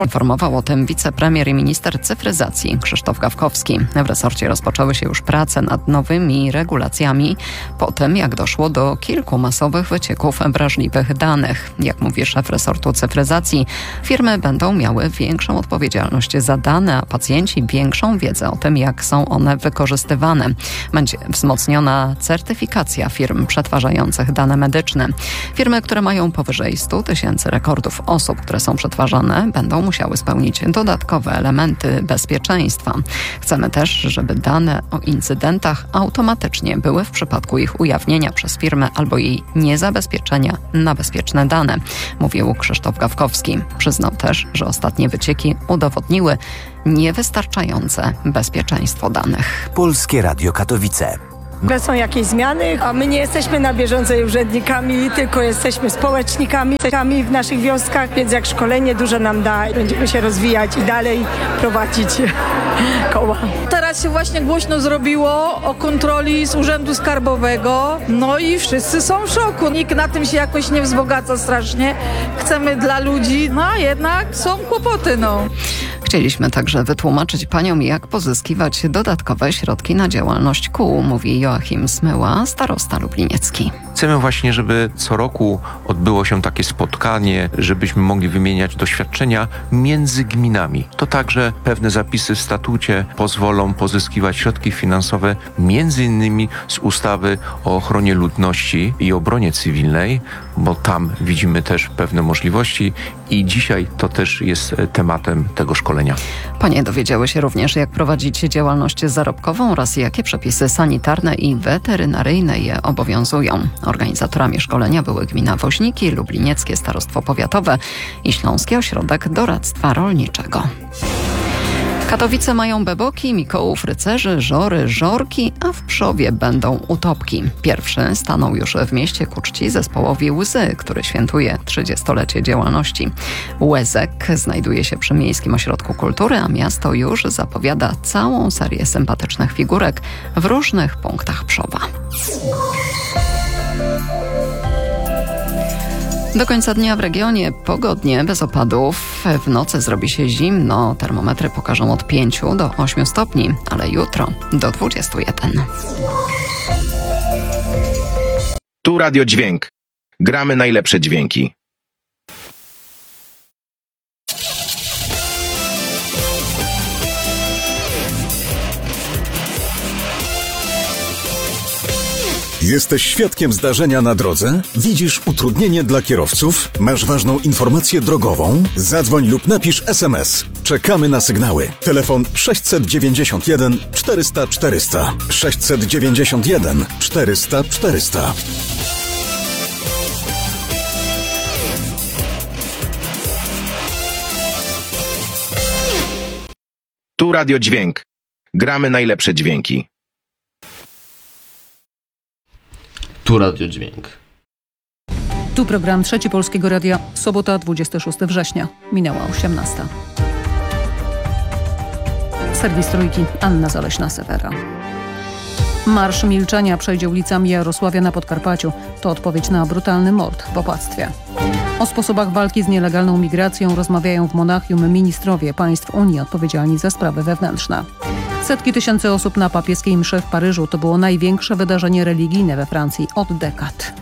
Informował o tym wicepremier i minister cyfryzacji Krzysztof Gawkowski. W resorcie rozpoczęły się już prace nad nowymi regulacjami po tym, jak doszło do kilku masowych wycieków wrażliwych danych. Jak mówi szef resortu cyfryzacji, firmy będą miały większą odpowiedzialność za dane, a pacjenci większą wiedzę o tym, jak są one wykorzystywane. Będzie wzmocniona certyfikacja firm przetwarzających dane medyczne. Firmy, które mają powyżej 100 000 rekordów osób, które są przetwarzane, będą musiały spełnić dodatkowe elementy bezpieczeństwa. Chcemy też, żeby dane o incydentach automatycznie były w przypadku ich ujawnienia przez firmę albo jej niezabezpieczenia na bezpieczne dane, mówił Krzysztof Gawkowski. Przyznał też, że ostatnie wycieki udowodniły niewystarczające bezpieczeństwo danych. Polskie Radio Katowice. Są jakieś zmiany, a my nie jesteśmy na bieżąco urzędnikami, tylko jesteśmy społecznikami w naszych wioskach, więc jak szkolenie dużo nam da, będziemy się rozwijać i dalej prowadzić koła. Teraz się właśnie głośno zrobiło o kontroli z Urzędu Skarbowego, no i wszyscy są w szoku. Nikt na tym się jakoś nie wzbogaca strasznie. Chcemy dla ludzi, no a jednak są kłopoty, no. Chcieliśmy także wytłumaczyć paniom, jak pozyskiwać dodatkowe środki na działalność kół, mówi Joachim Smyła, starosta lubliniecki. Chcemy właśnie, żeby co roku odbyło się takie spotkanie, żebyśmy mogli wymieniać doświadczenia między gminami. To także pewne zapisy w statucie pozwolą pozyskiwać środki finansowe między innymi z ustawy o ochronie ludności i obronie cywilnej, bo tam widzimy też pewne możliwości i dzisiaj to też jest tematem tego szkolenia. Panie dowiedziały się również, jak prowadzić działalność zarobkową oraz jakie przepisy sanitarne i weterynaryjne je obowiązują. Organizatorami szkolenia były gmina Woźniki, Lublinieckie Starostwo Powiatowe i Śląski Ośrodek Doradztwa Rolniczego. Katowice mają beboki, Mikołów rycerzy, żory, żorki, a w Przowie będą utopki. Pierwszy stanął już w mieście ku czci zespołowi Łzy, który świętuje 30-lecie działalności. Łezek znajduje się przy Miejskim Ośrodku Kultury, a miasto już zapowiada całą serię sympatycznych figurek w różnych punktach Przowa. Do końca dnia w regionie pogodnie, bez opadów. W nocy zrobi się zimno. Termometry pokażą od 5 do 8 stopni, ale jutro do 21. Tu Radio Dźwięk. Gramy najlepsze dźwięki. Jesteś świadkiem zdarzenia na drodze? Widzisz utrudnienie dla kierowców? Masz ważną informację drogową? Zadzwoń lub napisz SMS. Czekamy na sygnały. Telefon 691 400 400. 691 400 400. Tu Radio Dźwięk. Gramy najlepsze dźwięki. Tu Radio Dźwięk. Tu program Trzeci Polskiego Radia. Sobota, 26 września. Minęła 18. Serwis Trójki. Anna Zaleśna-Sewera. Marsz milczenia przejdzie ulicami Jarosławia na Podkarpaciu. To odpowiedź na brutalny mord w opłactwie. O sposobach walki z nielegalną migracją rozmawiają w Monachium ministrowie państw Unii odpowiedzialni za sprawy wewnętrzne. Setki tysięcy osób na papieskiej mszy w Paryżu to było największe wydarzenie religijne we Francji od dekad.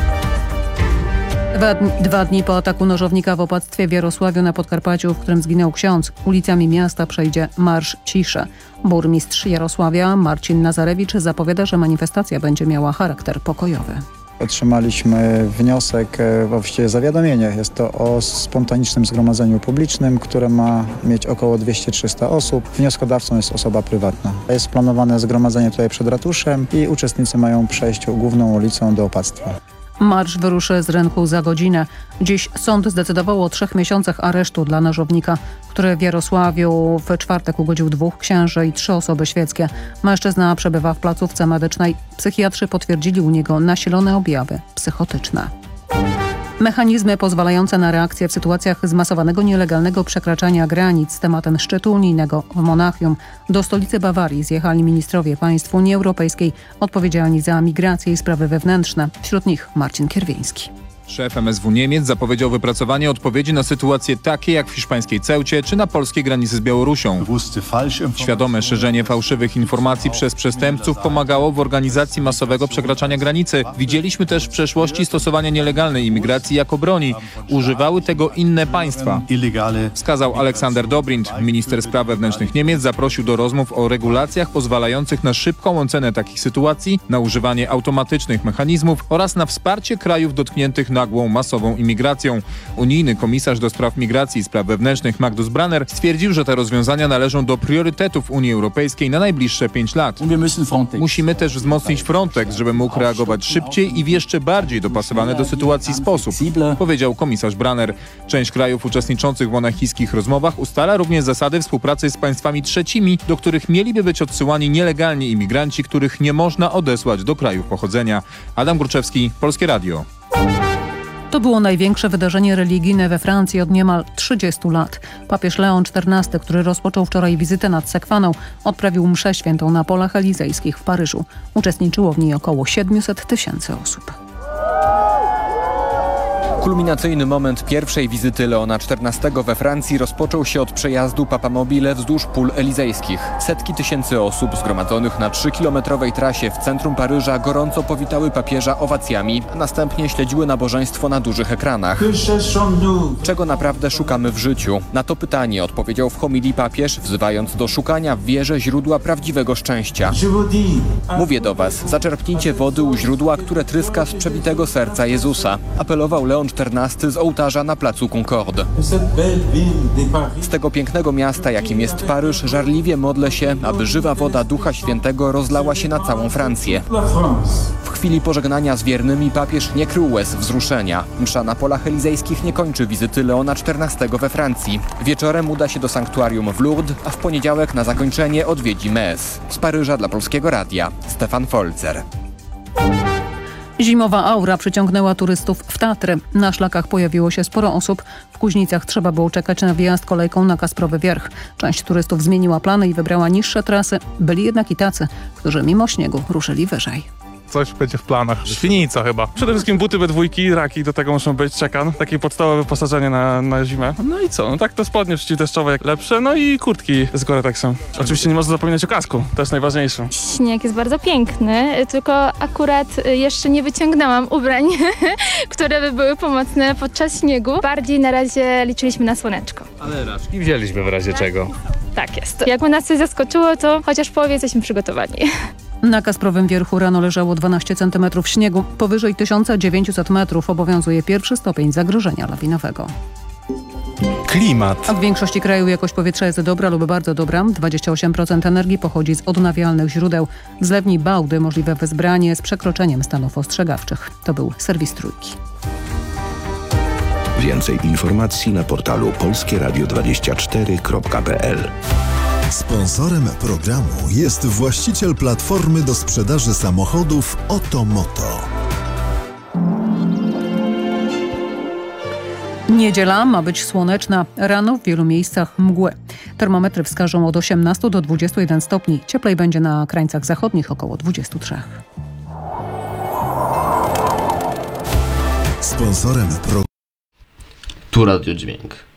Dwa dni po ataku nożownika w opłactwie w Jarosławiu na Podkarpaciu, w którym zginął ksiądz, ulicami miasta przejdzie Marsz Ciszy. Burmistrz Jarosławia Marcin Nazarewicz zapowiada, że manifestacja będzie miała charakter pokojowy. Otrzymaliśmy wniosek, właściwie zawiadomienie. Jest to o spontanicznym zgromadzeniu publicznym, które ma mieć około 200-300 osób. Wnioskodawcą jest osoba prywatna. Jest planowane zgromadzenie tutaj przed ratuszem i uczestnicy mają przejść główną ulicą do opactwa. Marsz wyruszy z rynku za godzinę. Dziś sąd zdecydował o 3 miesiącach aresztu dla nożownika, który w Jarosławiu w czwartek ugodził 2 księży i 3 osoby świeckie. Mężczyzna przebywa w placówce medycznej. Psychiatrzy potwierdzili u niego nasilone objawy psychotyczne. Mechanizmy pozwalające na reakcję w sytuacjach zmasowanego nielegalnego przekraczania granic. Tematem szczytu unijnego w Monachium do stolicy Bawarii zjechali ministrowie państw Unii Europejskiej odpowiedzialni za migrację i sprawy wewnętrzne. Wśród nich Marcin Kierwiński. Szef MSW Niemiec zapowiedział wypracowanie odpowiedzi na sytuacje takie jak w hiszpańskiej Ceucie czy na polskiej granicy z Białorusią. Świadome szerzenie fałszywych informacji przez przestępców pomagało w organizacji masowego przekraczania granicy. Widzieliśmy też w przeszłości stosowanie nielegalnej imigracji jako broni. Używały tego inne państwa, wskazał Aleksander Dobrindt. Minister spraw wewnętrznych Niemiec zaprosił do rozmów o regulacjach pozwalających na szybką ocenę takich sytuacji, na używanie automatycznych mechanizmów oraz na wsparcie krajów dotkniętych nagłą masową imigracją. Unijny komisarz do spraw migracji i spraw wewnętrznych Magnus Branner stwierdził, że te rozwiązania należą do priorytetów Unii Europejskiej na najbliższe 5 lat. Musimy też wzmocnić Frontex, żeby mógł reagować szybciej i w jeszcze bardziej dopasowany do sytuacji sposób, powiedział komisarz Branner. Część krajów uczestniczących w monachijskich rozmowach ustala również zasady współpracy z państwami trzecimi, do których mieliby być odsyłani nielegalni imigranci, których nie można odesłać do krajów pochodzenia. Adam Gruczewski, Polskie Radio. To było największe wydarzenie religijne we Francji od niemal 30 lat. Papież Leon XIV, który rozpoczął wczoraj wizytę nad Sekwaną, odprawił mszę świętą na polach elizejskich w Paryżu. Uczestniczyło w niej około 700 000 osób. Kulminacyjny moment pierwszej wizyty Leona XIV we Francji rozpoczął się od przejazdu Papamobile wzdłuż pól elizejskich. Setki tysięcy osób zgromadzonych na 3-kilometrowej trasie w centrum Paryża gorąco powitały papieża owacjami, a następnie śledziły nabożeństwo na dużych ekranach. Czego naprawdę szukamy w życiu? Na to pytanie odpowiedział w homilii papież, wzywając do szukania w wierze źródła prawdziwego szczęścia. Mówię do was, zaczerpnijcie wody u źródła, które tryska z przebitego serca Jezusa. Apelował Leon XIV z ołtarza na placu Concorde. Z tego pięknego miasta, jakim jest Paryż, żarliwie modlę się, aby żywa woda Ducha Świętego rozlała się na całą Francję. W chwili pożegnania z wiernymi papież nie krył łez wzruszenia. Msza na polach elizejskich nie kończy wizyty Leona XIV we Francji. Wieczorem uda się do sanktuarium w Lourdes, a w poniedziałek na zakończenie odwiedzi Metz. Z Paryża dla Polskiego Radia, Stefan Folzer. Zimowa aura przyciągnęła turystów w Tatry. Na szlakach pojawiło się sporo osób. W Kuźnicach trzeba było czekać na wjazd kolejką na Kasprowy Wierch. Część turystów zmieniła plany i wybrała niższe trasy. Byli jednak i tacy, którzy mimo śniegu ruszyli wyżej. Coś będzie w planach. Świnica chyba. Przede wszystkim buty B2, raki, do tego muszą być, czekan. Takie podstawowe wyposażenie na zimę. No i co? No tak to spodnie przeciwdeszczowe jak lepsze, no i kurtki z Gore-Texem. Oczywiście nie można zapominać o kasku, to jest najważniejsze. Śnieg jest bardzo piękny, tylko akurat jeszcze nie wyciągnęłam ubrań, które by były pomocne podczas śniegu. Bardziej na razie liczyliśmy na słoneczko. Ale raczki wzięliśmy w razie czego. Tak jest. Jakby nas coś zaskoczyło, to chociaż w połowie jesteśmy przygotowani. Na Kasprowym Wierchu rano leżało 12 cm śniegu. Powyżej 1900 metrów obowiązuje pierwszy stopień zagrożenia lawinowego. Klimat. A w większości kraju jakość powietrza jest dobra lub bardzo dobra. 28% energii pochodzi z odnawialnych źródeł. W Zlewni Bałdy możliwe wezbranie z przekroczeniem stanów ostrzegawczych. To był serwis Trójki. Więcej informacji na portalu polskieradio24.pl. Sponsorem programu jest właściciel platformy do sprzedaży samochodów Otomoto. Niedziela ma być słoneczna. Rano w wielu miejscach mgły. Termometry wskażą od 18 do 21 stopni. Cieplej będzie na krańcach zachodnich, około 23. Sponsorem programu Tu Radio Dźwięk.